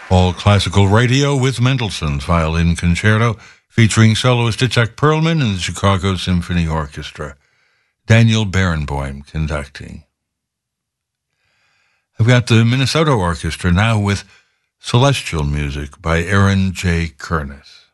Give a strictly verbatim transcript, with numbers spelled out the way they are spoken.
All classical radio with Mendelssohn's Violin Concerto, featuring soloist Itzhak Perlman and the Chicago Symphony Orchestra. Daniel Barenboim conducting. I've got the Minnesota Orchestra now with Celestial Music by Aaron J. Kernis.